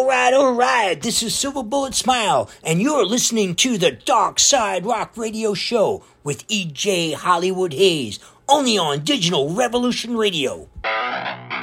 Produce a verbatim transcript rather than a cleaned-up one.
All right, all right. This is Silver Bullet Smile, and you're listening to the Dark Side Rock Radio Show with E J Hollywood Hayes, only on Digital Revolution Radio.